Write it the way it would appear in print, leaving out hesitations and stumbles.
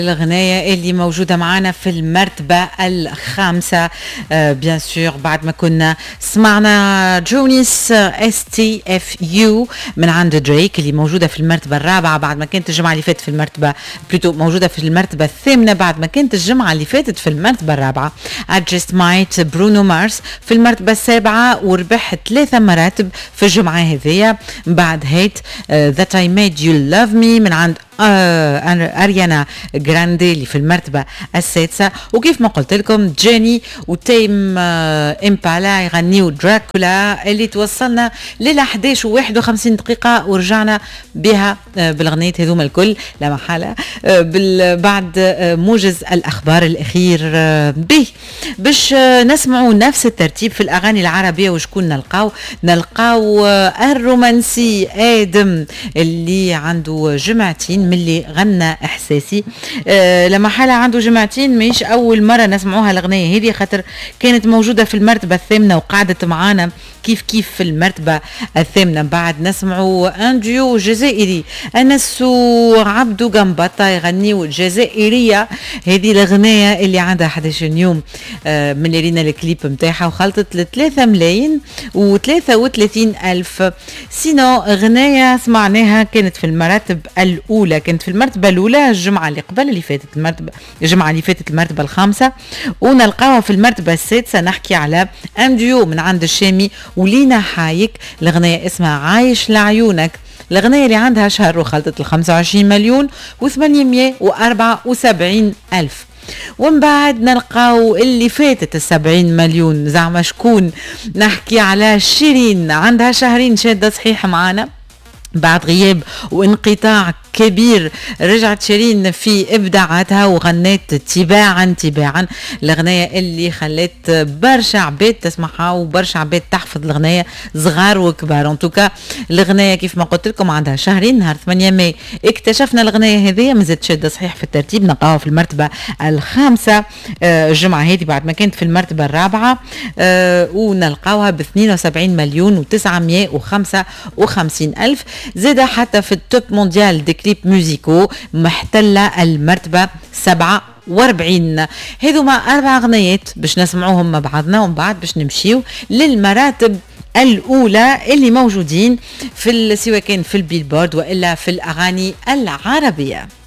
الغناية اللي موجودة معنا في المرتبة الخامسة بيان سور بعد ما كنا سمعنا جونيس STFU من عند دريك اللي موجودة في المرتبة الرابعة بعد ما كانت الجمعة اللي فاتت في المرتبة موجودة في المرتبة الثامنة بعد ما كانت الجمعة اللي فاتت في المرتبة الرابعة. I just might برونو مارس في المرتبة السابعة وربح 3 مراتب في الجمعة هذية. بعد هيت That I Made You Love Me من عند أريانا جراندي اللي في المرتبة السادسة. وكيف ما قلت لكم جاني وتيم إمبالا يغنيو دراكولا اللي توصلنا لل 11:51 دقيقة ورجعنا بها بالغنيات هذوما الكل لا محالة بعد موجز الأخبار الأخير به باش نسمعوا نفس الترتيب في الأغاني العربية. وشكون نلقاو الرومانسي آدم اللي عنده جمعتين من اللي غنى إحساسي. لما حالة عنده جمعتين مش أول مرة نسمعوها الأغنية هذه خاطر كانت موجودة في المرتبة الثامنة وقعدت معانا كيف في المرتبة الثامنة. بعد نسمعوا أنديو جزائري أنس وعبدو جنبطة يغنيوا الجزائرية. هذه الأغنية اللي عندها 11 يوم من اللي رينا الكليب متاعها وخلطت ل3 ملايين و33 ألف. سينو أغنية سمعناها كانت في المراتب الأولى، كانت في المرتبة الأولى الجمعة اللي قبل اللي فاتت الجمعة اللي فاتت المرتبة الخامسة. ونلقاها في المرتبة السادسة نحكي على أنديو من عند الشامي ولينا حايك. الأغنية اسمها عايش لعيونك، الأغنية اللي عندها شهر وخلطت 25 مليون و874 ألف. ومن بعد نلقاو اللي فاتت 70 مليون زعما شكون نحكي على شيرين عندها شهرين شادة صحيح معانا بعد غياب وانقطاع كبير. رجعت شيرين في إبداعاتها وغنيت تباعا الأغنية اللي خلت برشا عباد تسمعها وبرشا عباد تحفظ الأغنية صغار وكبار. انتوكا الأغنية كيف ما قلت لكم عندها شهرين نهار 8 ماي اكتشفنا الأغنية هذه مازالت شادة صحيح في الترتيب. نلقاها في المرتبة الخامسة الجمعة هذه بعد ما كانت في المرتبة الرابعة ونلقاوها ب 72 مليون و955 ألف. زاد حتى في التوب مونديال دي كليب ميوزيكو محتلة المرتبة 47. هذوما 4 أغنيات باش نسمعوهم مع بعضنا ومن بعد باش نمشيو للمراتب الأولى اللي موجودين في سواء كان في البيلبورد وإلا في الأغاني العربية.